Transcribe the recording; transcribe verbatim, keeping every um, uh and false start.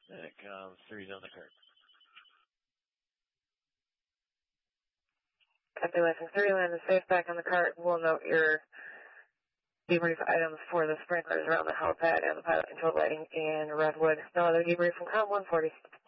And it comes three's on the cart. Copy license three, land the safe back on the cart. We'll note your debrief items for the sprinklers around the helipad and the pilot control lighting in Redwood. No other debrief from Com one forty.